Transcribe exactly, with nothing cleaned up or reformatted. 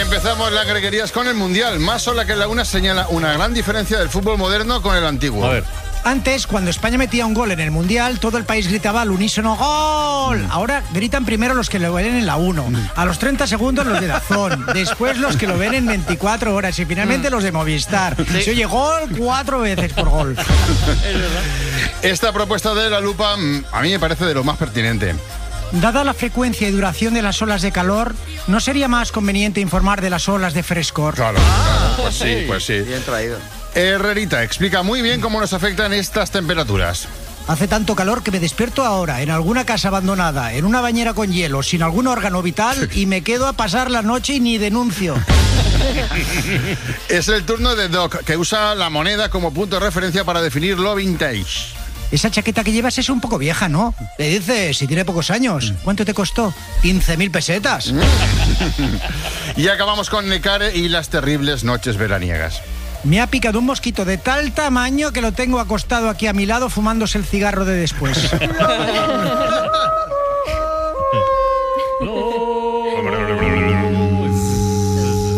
empezamos las greguerías con el Mundial. Más sola que la una señala una gran diferencia del fútbol moderno con el antiguo. A ver. Antes, cuando España metía un gol en el Mundial, todo el país gritaba al unísono ¡Gol! Ahora gritan primero los que lo ven en la uno, a los treinta segundos los de Dazón, después los que lo ven en veinticuatro horas y finalmente los de Movistar. Sí. Se oye gol cuatro veces por gol. Esta propuesta de la lupa a mí me parece de lo más pertinente. Dada la frecuencia y duración de las olas de calor, ¿no sería más conveniente informar de las olas de frescor? Claro, claro, pues sí, pues sí. Bien traído. Herrerita, explica muy bien cómo nos afectan estas temperaturas. Hace tanto calor que me despierto ahora en alguna casa abandonada, en una bañera con hielo, sin algún órgano vital y me quedo a pasar la noche y ni denuncio. Es el turno de Doc, que usa la moneda como punto de referencia para definir lo vintage. Esa chaqueta que llevas es un poco vieja, ¿no? Le dices, si tiene pocos años. ¿Cuánto te costó? quince mil pesetas. Y acabamos con Necare y las terribles noches veraniegas. Me ha picado un mosquito de tal tamaño que lo tengo acostado aquí a mi lado fumándose el cigarro de después.